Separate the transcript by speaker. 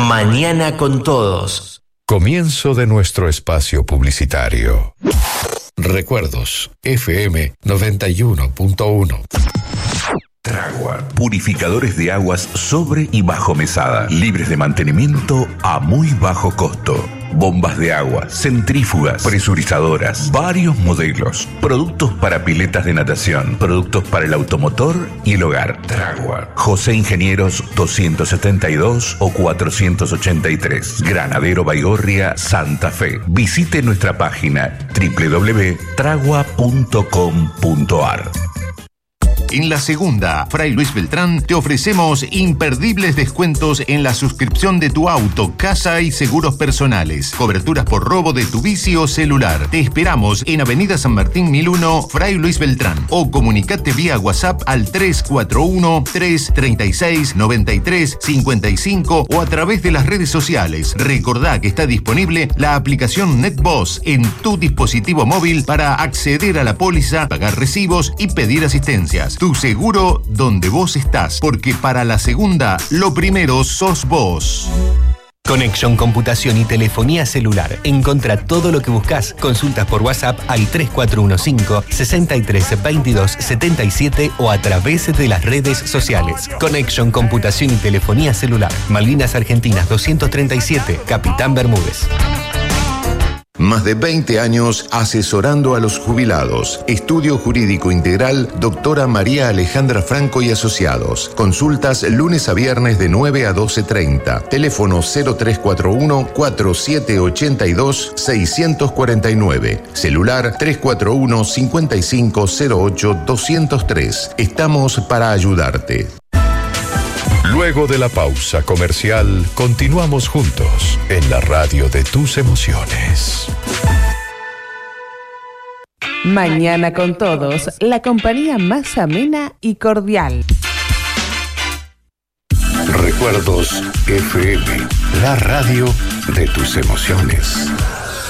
Speaker 1: Mañana con todos.
Speaker 2: Comienzo de nuestro espacio publicitario. Recuerdos, FM 91.1.
Speaker 3: Tragua, purificadores de aguas sobre y bajo mesada, libres de mantenimiento a muy bajo costo. Bombas de agua, centrífugas, presurizadoras, varios modelos, productos para piletas de natación, productos para el automotor y el hogar. Tragua, José Ingenieros 272 o 483, Granadero Baigorria, Santa Fe. Visite nuestra página www.tragua.com.ar.
Speaker 4: En la segunda, Fray Luis Beltrán, te ofrecemos imperdibles descuentos en la suscripción de tu auto, casa y seguros personales. Coberturas por robo de tu bici o celular. Te esperamos en Avenida San Martín 1001, Fray Luis Beltrán. O comunicate vía WhatsApp al 341-336-9355 o a través de las redes sociales. Recordá que está disponible la aplicación NetBoss en tu dispositivo móvil para acceder a la póliza, pagar recibos y pedir asistencias. Tu seguro donde vos estás, porque para la segunda, lo primero sos vos.
Speaker 5: Connection Computación y Telefonía Celular. Encontrá todo lo que buscas. Consultas por WhatsApp al 3415-632277 o a través de las redes sociales. Connection Computación y Telefonía Celular. Malvinas Argentinas 237, Capitán Bermúdez.
Speaker 4: Más de 20 años asesorando a los jubilados. Estudio Jurídico Integral, doctora María Alejandra Franco y Asociados. Consultas lunes a viernes de 9 a 12:30. Teléfono 0341-4782-649. Celular 341-5508-203. Estamos para ayudarte.
Speaker 2: Luego de la pausa comercial, continuamos juntos en la radio de tus emociones.
Speaker 6: Mañana con todos, la compañía más amena y cordial.
Speaker 2: Recuerdos FM, la radio de tus emociones.